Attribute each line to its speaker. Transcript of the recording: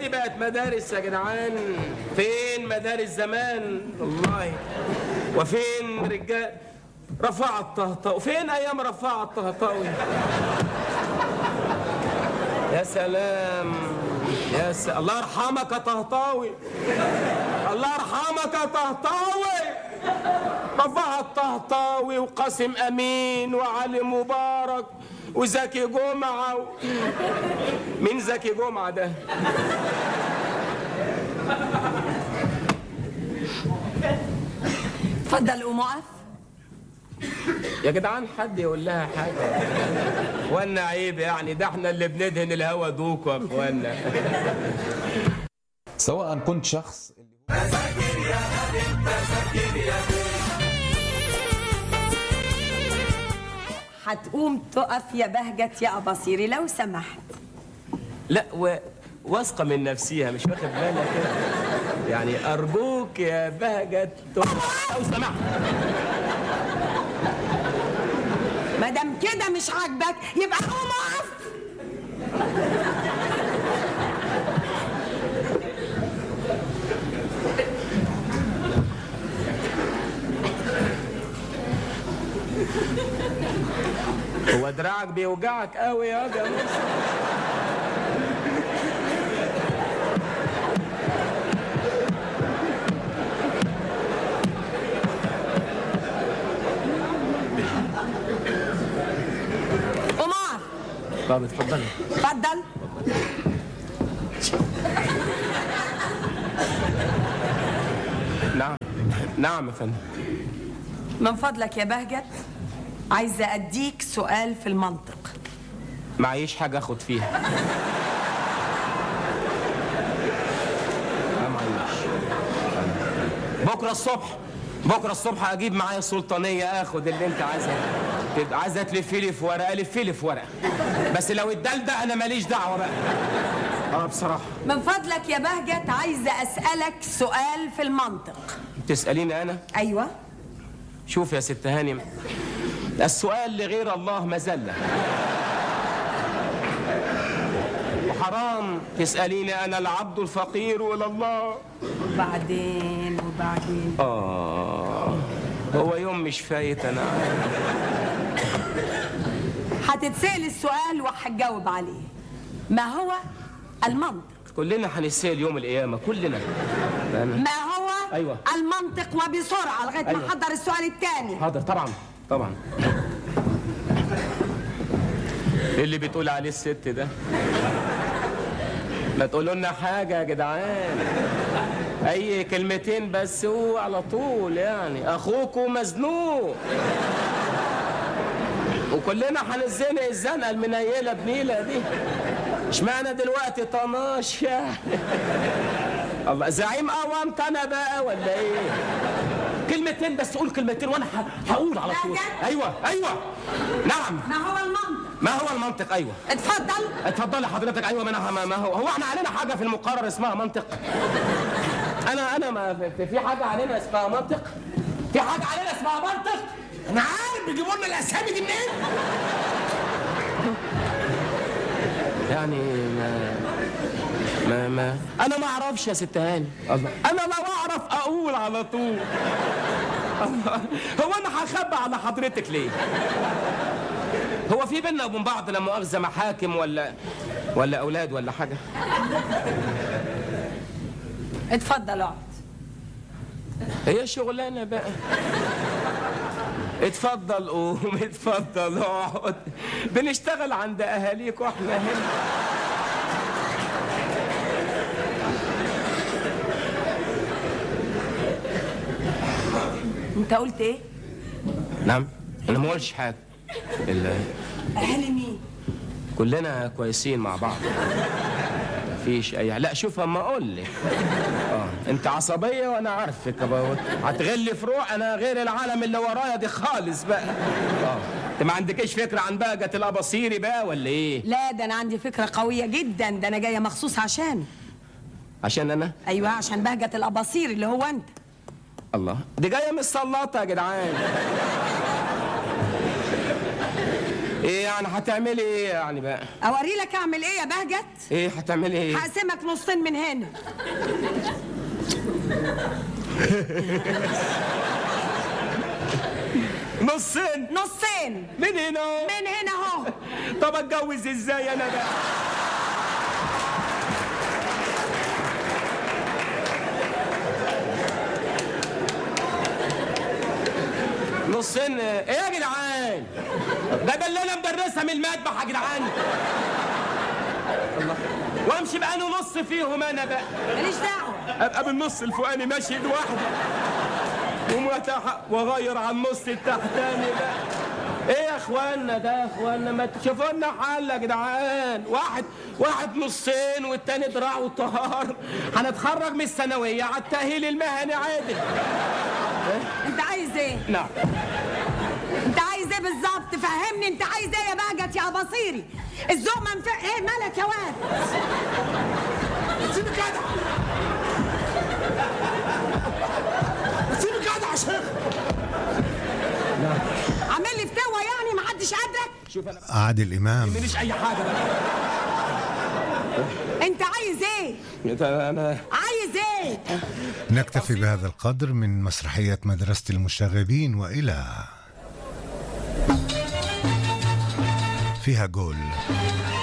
Speaker 1: دي بقت مدارس يا جدعان؟ فين مدارس زمان والله؟ وفين رجال رفاعة الطهطاوي؟ فين ايام رفاعة الطهطاوي؟ يا سلام يا سلام، الله يرحمك يا طهطاوي، الله يرحمك يا طهطاوي. رفاعة الطهطاوي وقاسم امين وعلي مبارك وزكي جمعة مين زكي جمعة ده؟
Speaker 2: اتفضل قوم اقف.
Speaker 1: يا جدعان حد يقول لها حاجة؟ وانا عيب يعني، ده احنا اللي بندهن الهوا دوكوا يا اخوانا.
Speaker 3: سواء كنت شخص
Speaker 2: هتقوم تقف يا بهجت يا أباصيري لو سمحت.
Speaker 1: لا واثقة من نفسيها، مش واخد بالها كده يعني. أرجوك يا بهجت لو سمحت.
Speaker 2: ما دام كده مش عاجبك يبقى قوم اقف.
Speaker 1: هو دراعك بيوجعك قوي يا جماعة؟
Speaker 2: قوم اقف.
Speaker 1: طب اتفضلي.
Speaker 2: اتفضل.
Speaker 1: نعم يا فندم.
Speaker 2: من فضلك يا بهجت عايزة أديك سؤال في المنطق.
Speaker 1: معيش حاجة أخد فيها. لا معيش. بكرة الصبح أجيب معايا السلطانية، آخد اللي أنت عايزة تلفي لي في ورقة، لفي لي في ورقة. بس لو الدلدق أنا ماليش دعوة بقى. بصراحة.
Speaker 2: من فضلك يا بهجت عايزة أسألك سؤال في المنطق.
Speaker 1: تسأليني أنا؟
Speaker 2: أيوة.
Speaker 1: شوف يا ست هانم، السؤال لغير الله مذلة، وحرام تسأليني أنا العبد الفقير ولا الله.
Speaker 2: وبعدين
Speaker 1: هو يوم مش فايت أنا.
Speaker 2: هتتسأل السؤال وهتجاوب عليه. ما هو المنطق؟
Speaker 1: كلنا هنسأل يوم القيامة، كلنا.
Speaker 2: ما هو
Speaker 1: أيوة.
Speaker 2: المنطق، وبسرعة لغاية ما
Speaker 1: أيوة.
Speaker 2: أحضر السؤال الثاني.
Speaker 1: حاضر طبعا. إيه اللي بتقول عليه الست ده؟ ما تقولوا لنا حاجة يا جدعان، أي كلمتين بس هو على طول يعني. أخوكوا مزنوق وكلنا هنزنق الزنقة المنيلة بنيلة دي. اشمعنى دلوقتي طناش يعني؟ الله، زعيم قومت أنا بقى ولا إيه؟ كلمتين بس، قول كلمتين وأنا هقول على طول. أيوه نعم. ما هو المنطق؟ أيوه. اتفضلي حضرتك. أيوه ما هو احنا علينا حاجة في المقرر اسمها منطق؟ أنا ما في حاجة علينا اسمها منطق؟ في حاجة علينا اسمها منطق؟ أنا عارف بيجيبوا لنا الأسامي دي منين؟ يعني ما أنا ما أعرفش يا ست هاني. الله، أنا لو أعرف أقول على طول. الله، هو أنا هخبي على حضرتك ليه؟ هو في بينا وبين بعض لا مؤاخذة محاكم ولا أولاد ولا حاجة؟
Speaker 2: اتفضل اقعد.
Speaker 1: هي شغلانة بقى. اتفضل قوم، اتفضل اقعد، بنشتغل عند أهاليك واحنا هنا.
Speaker 2: انت قلت ايه؟
Speaker 1: نعم، أنا ما قلتش حاجة.
Speaker 2: أهالي مين؟
Speaker 1: كلنا كويسين مع بعض، مفيش أي. لا شوف أما أقول لك. أنت عصبية وأنا عارفك، هتغلي في روح. أنا غير العالم اللي ورايا دي خالص بقى. أنت ما عندكيش فكرة عن بهجة الأباصيري بقى ولا إيه؟
Speaker 2: لا، ده أنا عندي فكرة قوية جدا، ده أنا جاية مخصوص عشان
Speaker 1: أنا؟
Speaker 2: أيوه، عشان بهجة الأباصيري اللي هو أنت.
Speaker 1: الله، دي جاية من السلاطة يا جدعان. ايه يعني هتعملي ايه يعني بقى؟
Speaker 2: اوري لك اعمل ايه يا بهجت؟
Speaker 1: ايه هتعملي ايه؟
Speaker 2: هقسمك نصين من هنا. نصين
Speaker 1: من هنا
Speaker 2: اهو.
Speaker 1: طب اتجوز ازاي انا بقى؟ نصين ايه يا جدعان؟ ده اللي انا مدرسها من المذبح يا جدعان. الله، وامشي بقى انا نص فيهم انا بقى.
Speaker 2: ماليش دعوه.
Speaker 1: ابقى بالنص الفوقاني ماشي لوحدي واغير على النص التحتاني بقى. ايه يا اخوانا ده يا اخوانا، ما تشوفوا لنا حل يا جدعان. واحد نصين والتاني دراع وطهار. هنتخرج من الثانويه على التاهيل المهني عادي.
Speaker 2: انت عايز ايه؟
Speaker 1: نعم.
Speaker 2: انت عايز ايه بالظبط؟ فهمني انت عايز ايه يا بهجت يا بصيري؟ الذوق منفع ايه مالك يا واد؟
Speaker 1: سيبك جدع، سيبك جدع يا شيخ.
Speaker 2: عامل لي فتوى يعني ما حدش قدرك؟
Speaker 1: شوف انا
Speaker 3: عادل إمام.
Speaker 1: ماليش اي حاجه بقى.
Speaker 2: انت عايز ايه؟
Speaker 1: انا
Speaker 2: عايز ايه؟
Speaker 3: نكتفي بهذا القدر من مسرحية مدرسة المشاغبين، وإلى فيها جول.